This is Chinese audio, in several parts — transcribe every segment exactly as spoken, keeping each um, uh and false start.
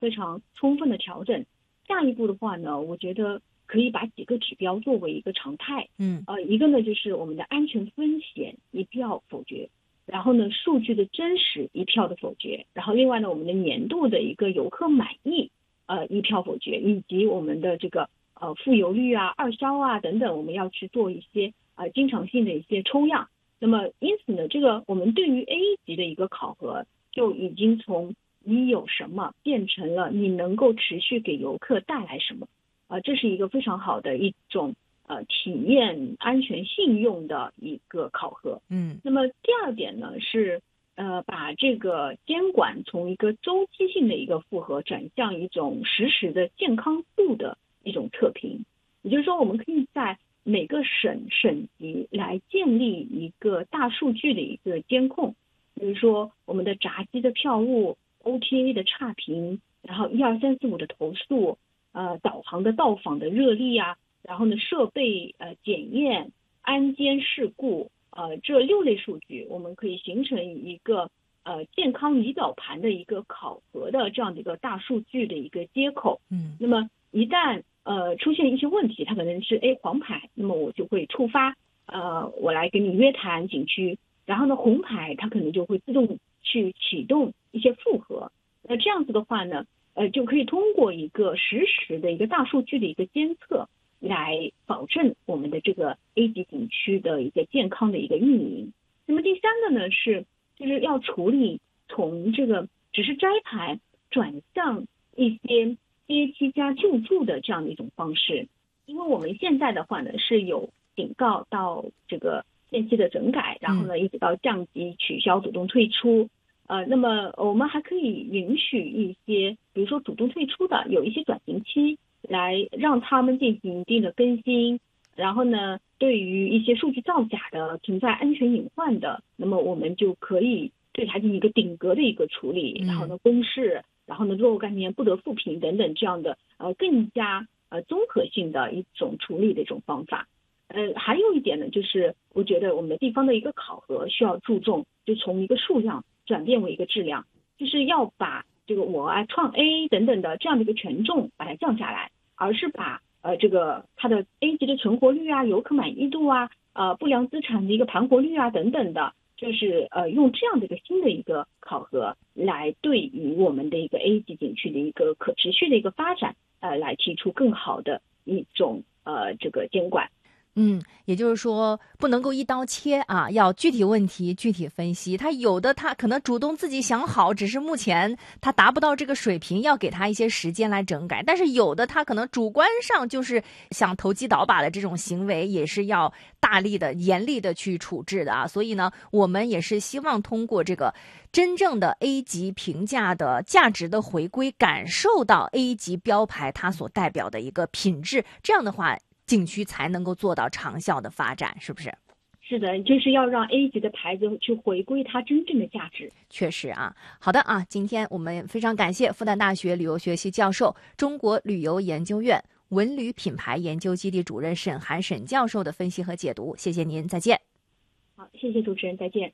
非常充分的调整。下一步的话呢，我觉得可以把几个指标作为一个常态， 嗯， 呃，一个呢就是我们的安全风险一票否决，然后呢数据的真实一票的否决，然后另外呢我们的年度的一个游客满意呃一票否决，以及我们的这个呃复游率啊、二销啊等等，我们要去做一些呃经常性的一些抽样。那么因此呢，这个我们对于 A 级的一个考核就已经从你有什么变成了你能够持续给游客带来什么，呃，这是一个非常好的一种呃体验安全信用的一个考核。 嗯， 那么第二点呢是呃把这个监管从一个周期性的一个复核转向一种实时的健康度的一种测评，也就是说我们可以在每个省省级来建立一个大数据的一个监控，比如说我们的闸机的票务、O T A 的差评，然后一二三四五的投诉，呃，导航的到访的热力啊，然后呢设备呃检验、安监事故，呃这六类数据，我们可以形成一个呃健康仪表盘的一个考核的这样的一个大数据的一个接口。 嗯， 那么一旦呃出现一些问题，它可能是哎黄牌，那么我就会触发呃我来给你约谈景区，然后呢红牌它可能就会自动去启动一些复核。那这样子的话呢，呃就可以通过一个实时的一个大数据的一个监测，来保证我们的这个 A 级景区的一个健康的一个运营。那么第三个呢是就是要处理从这个只是摘牌转向一些接机加救助的这样的一种方式，因为我们现在的话呢是有警告到这个限期的整改，然后呢一直到降级、取消、主动退出。呃，那么我们还可以允许一些，比如说主动退出的，有一些转型期，来让他们进行一定的更新。然后呢，对于一些数据造假的、存在安全隐患的，那么我们就可以对它进行一个顶格的一个处理，然后呢公示，然后呢若干年不得复评等等这样的呃更加呃综合性的一种处理的一种方法。呃，还有一点呢，就是我觉得我们的地方的一个考核需要注重，就从一个数量转变为一个质量，就是要把这个我啊创 A 等等的这样的一个权重把它降下来，而是把呃这个它的 A 级的存活率啊、游客满意度啊、呃不良资产的一个盘活率啊等等的，就是呃用这样的一个新的一个考核来对于我们的一个 A 级景区的一个可持续的一个发展呃来提出更好的一种呃这个监管。 嗯，也就是说不能够一刀切啊，要具体问题具体分析。他有的他可能主动自己想好，只是目前他达不到这个水平，要给他一些时间来整改。但是有的他可能主观上就是想投机倒把的这种行为，也是要大力的、严厉的去处置的啊。所以呢，我们也是希望通过这个真正的 A 级评价的价值的回归，感受到 A 级标牌它所代表的一个品质。这样的话，景区才能够做到长效的发展，是不是？ 是的，就是要让 A 级的牌子去回归它真正的价值。 确实啊，好的啊，今天我们非常感谢复旦大学旅游学系教授、中国旅游研究院文旅品牌研究基地主任沈涵沈教授的分析和解读，谢谢您，再见。 好，谢谢主持人，再见。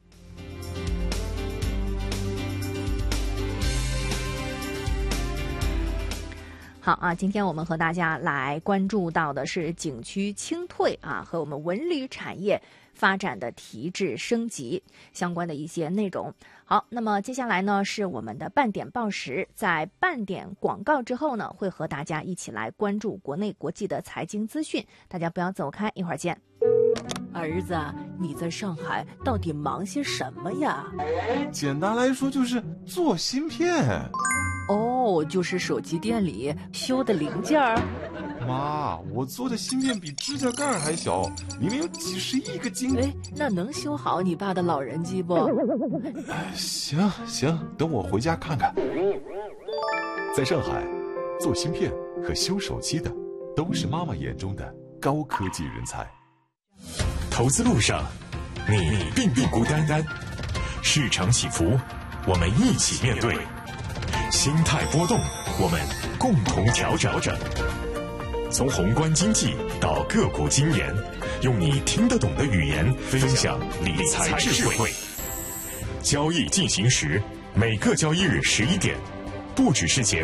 好啊，今天我们和大家来关注到的是景区清退啊和我们文旅产业发展的提质升级相关的一些内容。好，那么接下来呢是我们的半点报时，在半点广告之后呢，会和大家一起来关注国内国际的财经资讯，大家不要走开，一会儿见。 儿子，你在上海到底忙些什么呀？ 简单来说就是做芯片。 哦，就是手机店里修的零件儿。 妈，我做的芯片比指甲盖还小，明明有几十亿个晶。 哎，那能修好你爸的老人机不？ 哎，行行，等我回家看看。 在上海，做芯片和修手机的都是妈妈眼中的高科技人才。投资路上，你并不孤单单。市场起伏，我们一起面对；心态波动，我们共同调整。从宏观经济到个股经研，用你听得懂的语言分享理财智慧。交易进行时，每个交易日十一点， 不只是节